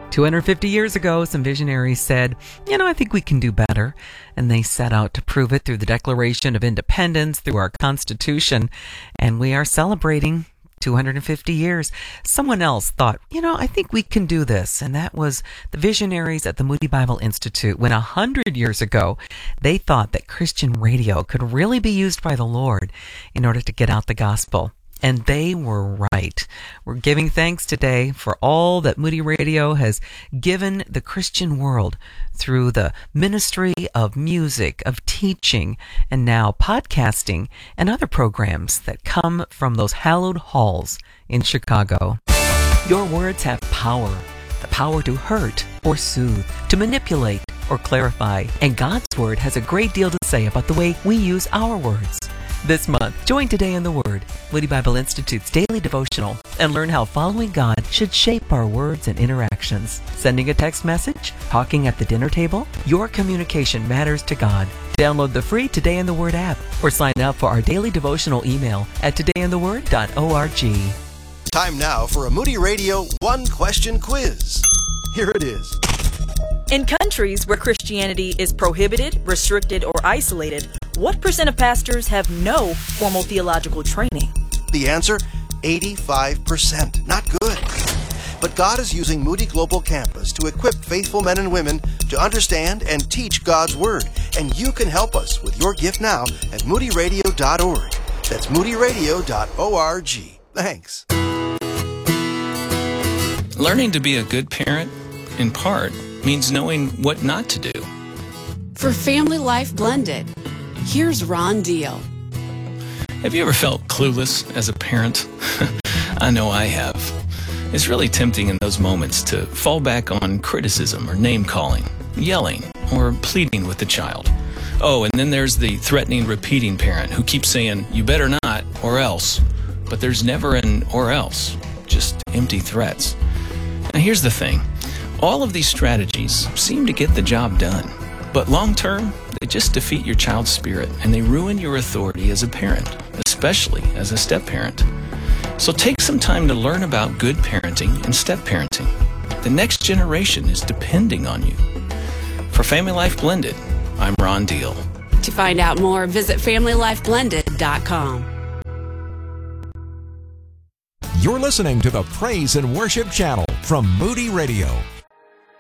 250 years ago, some visionaries said, I think we can do better. And they set out to prove it through the Declaration of Independence, through our Constitution. And we are celebrating 250 years. Someone else thought, I think we can do this. And that was the visionaries at the Moody Bible Institute, when 100 years ago, they thought that Christian radio could really be used by the Lord in order to get out the gospel. And they were right. We're giving thanks today for all that Moody Radio has given the Christian world through the ministry of music, of teaching, and now podcasting and other programs that come from those hallowed halls in Chicago. Your words have power. The power to hurt or soothe, to manipulate or clarify. And God's Word has a great deal to say about the way we use our words. This month, join Today in the Word, Moody Bible Institute's daily devotional, and learn how following God should shape our words and interactions. Sending a text message? Talking at the dinner table? Your communication matters to God. Download the free Today in the Word app or sign up for our daily devotional email at todayintheword.org. Time now for a Moody Radio one-question quiz. Here it is. In countries where Christianity is prohibited, restricted, or isolated, what % of pastors have no formal theological training? The answer, 85%. Not good. But God is using Moody Global Campus to equip faithful men and women to understand and teach God's Word. And you can help us with your gift now at moodyradio.org. That's moodyradio.org. Thanks. Learning to be a good parent, in part, means knowing what not to do. For Family Life Blended, here's Ron Deal. Have you ever felt clueless as a parent? I know I have. It's really tempting in those moments to fall back on criticism or name-calling, yelling, or pleading with the child. Oh, and then there's the threatening, repeating parent who keeps saying, you better not, or else. But there's never an or else, just empty threats. Now here's the thing. All of these strategies seem to get the job done, but long-term, they just defeat your child's spirit and they ruin your authority as a parent, especially as a step-parent. So take some time to learn about good parenting and step-parenting. The next generation is depending on you. For Family Life Blended, I'm Ron Deal. To find out more, visit FamilyLifeBlended.com. You're listening to the Praise and Worship Channel from Moody Radio.